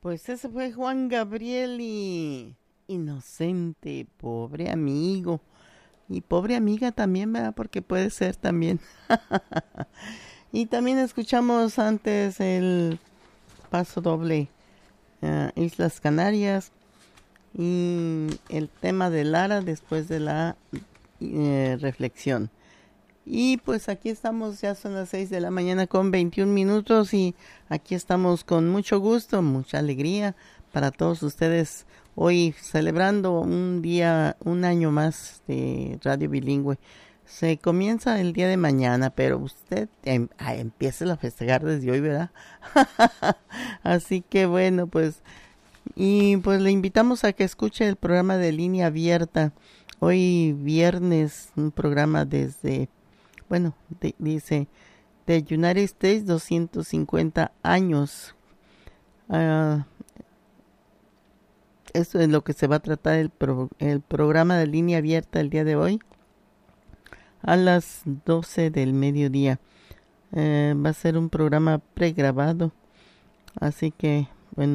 Pues ese fue Juan Gabriel y Inocente, pobre amigo. Y pobre amiga también, ¿verdad? Porque puede ser también. Y también escuchamos antes el paso doble, Islas Canarias, y el tema de Lara después de la reflexión. Y pues aquí estamos, ya son las 6 de la mañana con 21 minutos y aquí estamos con mucho gusto, mucha alegría para todos ustedes hoy celebrando un día, un año más de Radio Bilingüe. Se comienza el día de mañana, pero usted empiece a festejar desde hoy, ¿verdad? Así que bueno, pues, y pues le invitamos a que escuche el programa de Línea Abierta. Hoy viernes, un programa desde dice, de United States, 250 años. Uh, Eso es lo que se va a tratar el programa de Línea Abierta el día de hoy a las 12 del mediodía. Va a ser un programa pregrabado, así que,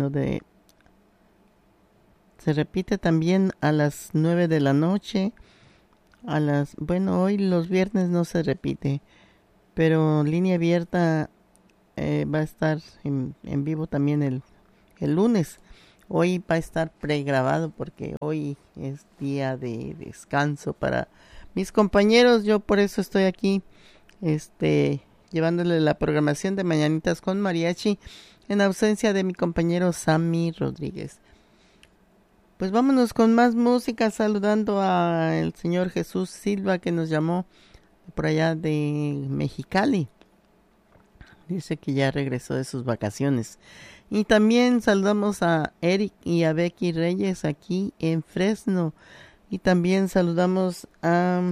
se repite también a las 9 de la noche. Hoy los viernes no se repite, pero Línea Abierta va a estar en vivo también el lunes. Hoy va a estar pregrabado porque hoy es día de descanso para mis compañeros. Yo por eso estoy aquí, llevándole la programación de Mañanitas con Mariachi en ausencia de mi compañero Sammy Rodríguez. Pues vámonos con más música, saludando al señor Jesús Silva que nos llamó por allá de Mexicali. Dice que ya regresó de sus vacaciones. Y también saludamos a Eric y a Becky Reyes aquí en Fresno. Y también saludamos a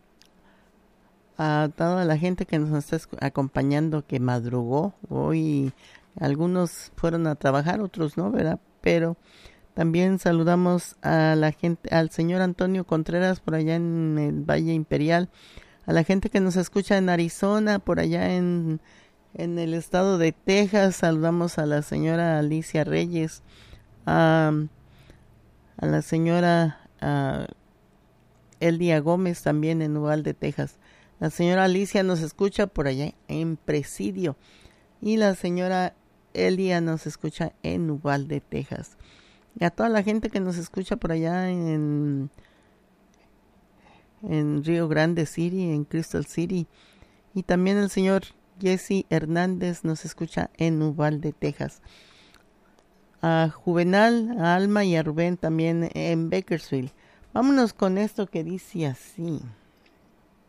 toda la gente que nos está acompañando, que madrugó. Hoy algunos fueron a trabajar, otros no, ¿verdad? Pero también saludamos a la gente, al señor Antonio Contreras por allá en el Valle Imperial. A la gente que nos escucha en Arizona, por allá en el estado de Texas. Saludamos a la señora Alicia Reyes, a la señora Eldia Gómez también en Uvalde, Texas. La señora Alicia nos escucha por allá en Presidio y la señora Elia nos escucha en Uvalde, Texas. Y a toda la gente que nos escucha por allá en Río Grande City, en Crystal City. Y también el señor Jesse Hernández nos escucha en Uvalde, Texas. A Juvenal, a Alma y a Rubén también en Bakersfield. Vámonos con esto que dice así.